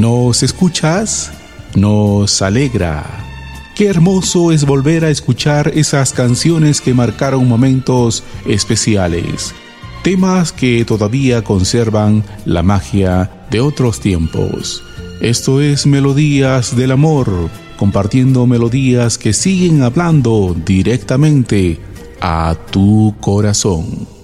¿Nos escuchas? Nos alegra. Qué hermoso es volver a escuchar esas canciones que marcaron momentos especiales, temas que todavía conservan la magia de otros tiempos. Esto es Melodías del Amor, compartiendo melodías que siguen hablando directamente a tu corazón.